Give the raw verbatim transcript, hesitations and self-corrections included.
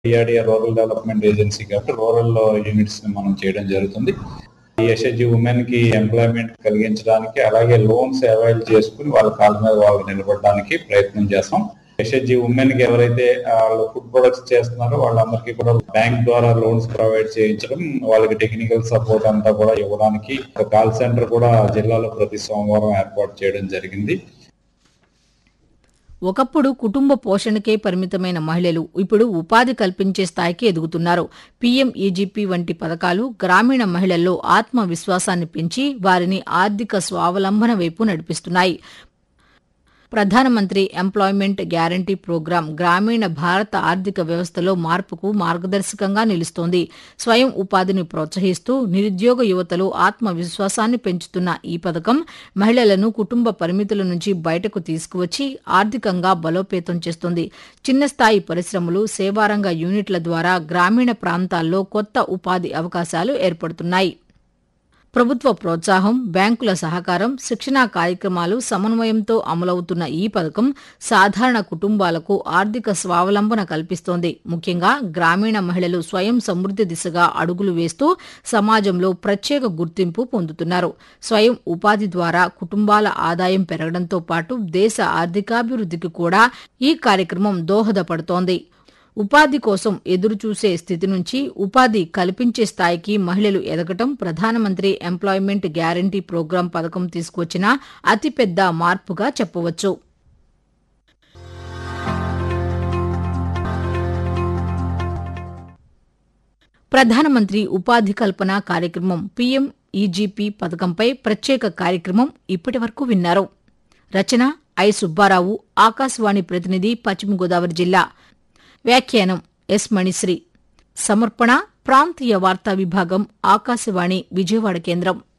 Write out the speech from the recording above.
DRDA rural development agency కాబట్టి rural units ని మనం చేయడం జరుగుతుంది. ఈ ఎస్హెచ్జి ఉమెన్ కి ఎంప్లాయ్మెంట్ కలిగించడానికి అలాగే లోన్స్ అవైల్ చేసుకుని వాళ్ళ కాళ్ళ మీద వాళ్ళు నిలబడడానికి ప్రయత్నం చేస్తాం. ఎస్హెచ్జి ఉమెన్ కి ఎవరైతే వాళ్ళు ఫుడ్ ప్రొడక్ట్స్ చేస్తున్నారో వాళ్ళందరికీ కూడా బ్యాంక్ ద్వారా లోన్స్ ప్రొవైడ్ చేయించడం, వాళ్ళకి టెక్నికల్ సపోర్ట్ అంతా కూడా ఇవ్వడానికి ఒక కాల్ సెంటర్ కూడా జిల్లాలో ప్రతి సోమవారం ఏర్పాటు చేయడం జరిగింది. ఒకప్పుడు కుటుంబ పోషణకే పరిమితమైన మహిళలు ఇప్పుడు ఉపాధి కల్పించే స్థాయికి ఎదుగుతున్నారు. పీఎం ఈజీపీ వంటి పథకాలు గ్రామీణ మహిళల్లో ఆత్మవిశ్వాసాన్ని పెంచి వారిని ఆర్థిక స్వావలంబన వైపు నడిపిస్తున్నాయి. ప్రధానమంత్రి ఎంప్లాయ్మెంట్ గ్యారంటీ ప్రోగ్రాం గ్రామీణ భారత ఆర్థిక వ్యవస్థలో మార్పుకు మార్గదర్శకంగా నిలుస్తోంది. స్వయం ఉపాధిని ప్రోత్సహిస్తూ నిరుద్యోగ యువతలో ఆత్మవిశ్వాసాన్ని పెంచుతున్న ఈ పథకం మహిళలను కుటుంబ పరిమితుల నుంచి బయటకు తీసుకువచ్చి ఆర్థికంగా బలోపేతం చేస్తోంది. చిన్న స్థాయి పరిశ్రమలు, సేవారంగ యూనిట్ల ద్వారా గ్రామీణ ప్రాంతాల్లో కొత్త ఉపాధి అవకాశాలు ఏర్పడుతున్నాయి. ప్రభుత్వ ప్రోత్సాహం, బ్యాంకుల సహకారం, శిక్షణా కార్యక్రమాలు సమన్వయంతో అమలవుతున్న ఈ పథకం సాధారణ కుటుంబాలకు ఆర్థిక స్వావలంబన కల్పిస్తోంది. ముఖ్యంగా గ్రామీణ మహిళలు స్వయం సమృద్ధి దిశగా అడుగులు వేస్తూ సమాజంలో ప్రత్యేక గుర్తింపు పొందుతున్నారు. స్వయం ఉపాధి ద్వారా కుటుంబాల ఆదాయం పెరగడంతో పాటు దేశ ఆర్థికాభివృద్ధికి కూడా ఈ కార్యక్రమం దోహదపడుతోంది. ఉపాధి కోసం ఎదురుచూసే స్థితి నుంచి ఉపాధి కల్పించే స్థాయికి మహిళలు ఎదగటం ప్రధానమంత్రి ఎంప్లాయ్మెంట్ గ్యారంటీ ప్రోగ్రాం పథకం తీసుకువచ్చిన అతిపెద్ద మార్పుగా చెప్పవచ్చు. ప్రధానమంత్రి ఉపాధి కల్పన కార్యక్రమం పీఎం ఈజీపీ పథకంపై ప్రత్యేక కార్యక్రమం ఇప్పటివరకు విన్నారు. రచన ఐ సుబ్బారావు, ఆకాశవాణి ప్రతినిధి, పశ్చిమ గోదావరి జిల్లా. వ్యాఖ్యానం ఎస్ మణిశ్రీ. సమర్పణ ప్రాంతీయ వార్తా విభాగం, ఆకాశవాణి విజయవాడ కేంద్రం.